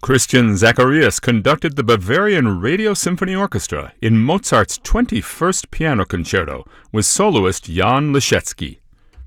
Christian Zacharias conducted the Bavarian Radio Symphony Orchestra in Mozart's 21st Piano Concerto with soloist Jan Leschetski.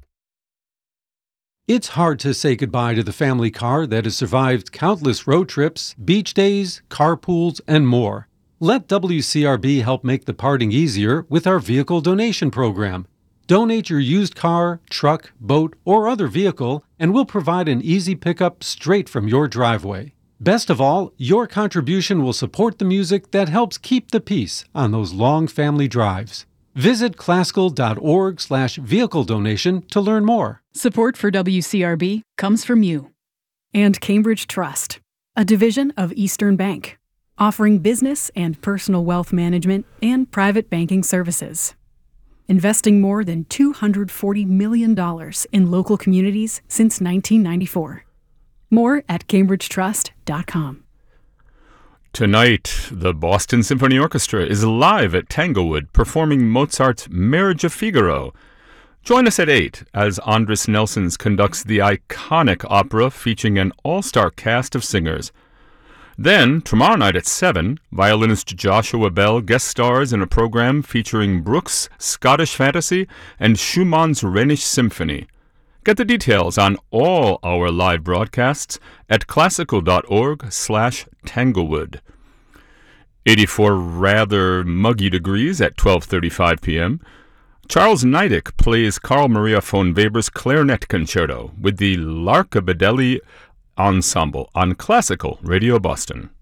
It's hard to say goodbye to the family car that has survived countless road trips, beach days, carpools, and more. Let WCRB help make the parting easier with our vehicle donation program. Donate your used car, truck, boat, or other vehicle, and we'll provide an easy pickup straight from your driveway. Best of all, your contribution will support the music that helps keep the peace on those long family drives. Visit classical.org/vehicle donation to learn more. Support for WCRB comes from you. And Cambridge Trust, a division of Eastern Bank, offering business and personal wealth management and private banking services. Investing more than $240 million in local communities since 1994. More at cambridgetrust.com. Tonight, the Boston Symphony Orchestra is live at Tanglewood performing Mozart's Marriage of Figaro. Join us at 8 as Andris Nelsons conducts the iconic opera featuring an all-star cast of singers. Then, tomorrow night at 7, violinist Joshua Bell guest stars in a program featuring Bruch's Scottish Fantasy and Schumann's Rhenish Symphony. Get the details on all our live broadcasts at classical.org/Tanglewood. 84 rather muggy degrees at 12:35 p.m. Charles Neidick plays Carl Maria von Weber's Clarinet Concerto with the Larkabedelli Ensemble on Classical Radio Boston.